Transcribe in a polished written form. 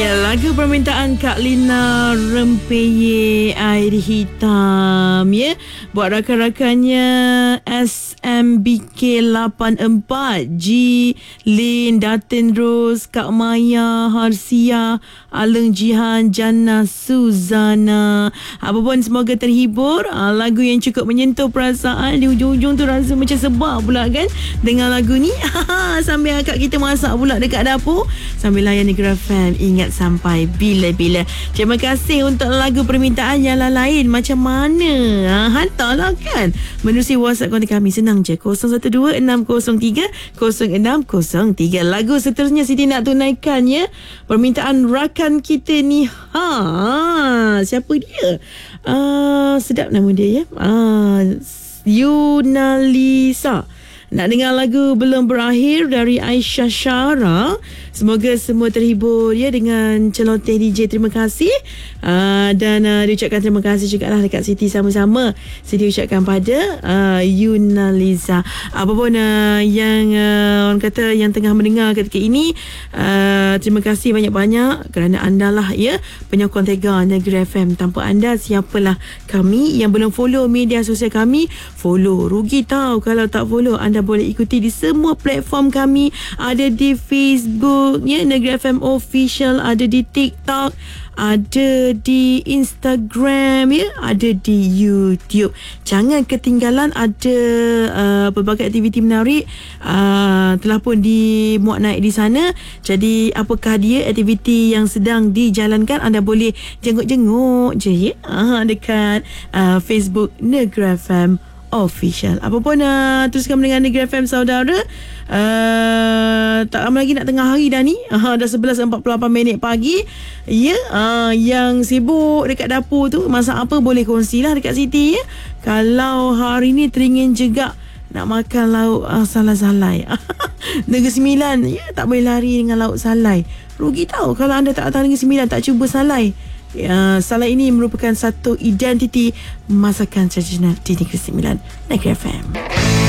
Ya, lagu permintaan Kak Lina Rempeye Air Hitam ya. Buat rakan-rakannya SMBK 84, G, Lin, Datin Rose, Kak Maya, Harsia, Aleng Jihan, Jannah, Suzana. Apa pun semoga terhibur. Lagu yang cukup menyentuh perasaan. Di ujung-ujung tu rasa macam sebab pula kan dengan lagu ni. Sambil akak kita masak pula dekat dapur sambil layan Negra FM. Ingat sampai bila-bila. Terima kasih untuk lagu permintaan yang lain. Macam mana? Hantarlah kan menerusi WhatsApp kontak kami. Senang je, 012-603-0603. Lagu seterusnya Siti nak tunaikan ya. Permintaan rakan kita ni. Siapa dia? Sedap nama dia ya. Yunalisa. Nak dengar lagu Belum Berakhir dari Aisyah Syara. Semoga semua terhibur ya dengan celoteh DJ. Terima kasih. Dan diucapkan terima kasih juga lah dekat Siti sama-sama. Siti ucapkan pada Yunaliza. Apa pun yang orang kata yang tengah mendengar ketika ini, terima kasih banyak-banyak kerana anda lah ya penyokong Tega Negra FM. Tanpa anda siapalah kami. Yang belum follow media sosial kami, follow. Rugi tahu kalau tak follow. Anda boleh ikuti di semua platform kami. Ada di Facebook ya, Negra FM Official, ada di TikTok, ada di Instagram ya, ada di YouTube. Jangan ketinggalan, ada pelbagai aktiviti menarik telah pun dimuat naik di sana. Jadi apakah dia aktiviti yang sedang dijalankan, anda boleh jenguk-jenguk je ya dekat Facebook Negra FM Official. Apa pun teruskan mendengar Negra FM saudara. Tak lama lagi nak tengah hari dah ni. Dah 11.48 pagi. Ya, yang sibuk dekat dapur tu masak apa boleh kongsilah dekat Siti ya. Kalau hari ni teringin juga nak makan lauk salai-salai. Negeri Sembilan ya, tak boleh lari dengan lauk salai. Rugi tahu kalau anda tak datang Negeri Sembilan, tak cuba salai. Salai ini merupakan satu identiti masakan tradisional di Negeri Sembilan. Negra FM.